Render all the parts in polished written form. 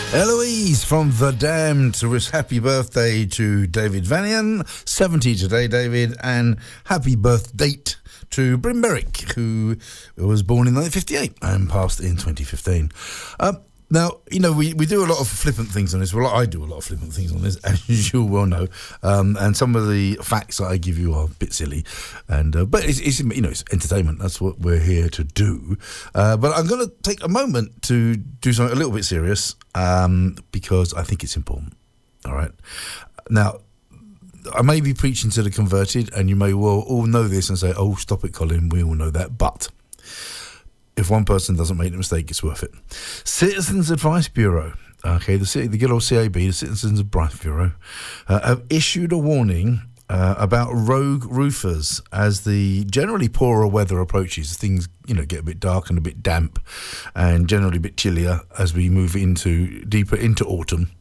Eloise from The Damned wish happy birthday to David Vanian, 70 today, David, and happy birth date to Bryn Berwick, who was born in 1958 and passed in 2015. Now, you know, we do a lot of flippant things on this. Well, I do a lot of flippant things on this, as you well know. And some of the facts that I give you are a bit silly. But it's you know, it's entertainment. That's what we're here to do. But I'm going to take a moment to do something a little bit serious because I think it's important. All right. Now, I may be preaching to the converted, and you may well all know this and say, oh, stop it, Colin. We all know that. But if one person doesn't make the mistake, it's worth it. Citizens Advice Bureau, okay, the good old CAB, the Citizens Advice Bureau, have issued a warning about rogue roofers as the generally poorer weather approaches. Things, you know, get a bit dark and a bit damp, and generally a bit chillier as we move deeper into autumn.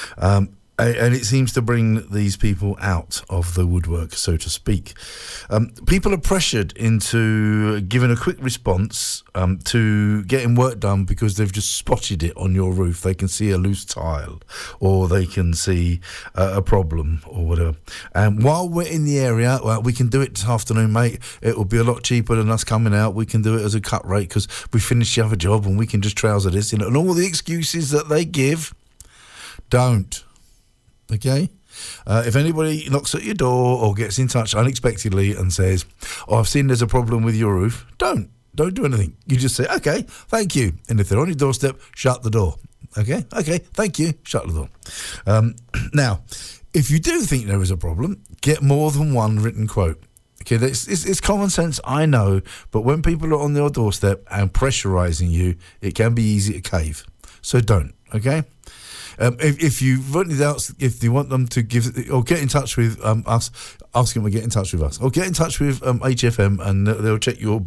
And it seems to bring these people out of the woodwork, so to speak. People are pressured into giving a quick response to getting work done because they've just spotted it on your roof. They can see a loose tile, or they can see a problem or whatever. And while we're in the area, well, we can do it this afternoon, mate. It will be a lot cheaper than us coming out. We can do it as a cut rate because we finished the other job and we can just trouser this, you know, and all the excuses that they give. Don't. Okay? If anybody knocks at your door or gets in touch unexpectedly and says, oh, I've seen there's a problem with your roof, don't do anything. You just say, okay, thank you. And if they're on your doorstep, shut the door. Okay, thank you, shut the door. Now, if you do think there is a problem, get more than one written quote. Okay, it's common sense, I know, but when people are on your doorstep and pressurising you, it can be easy to cave. So don't, okay? If you want them to give or get in touch with us, ask them to get in touch with us, or get in touch with HFM, and they'll check your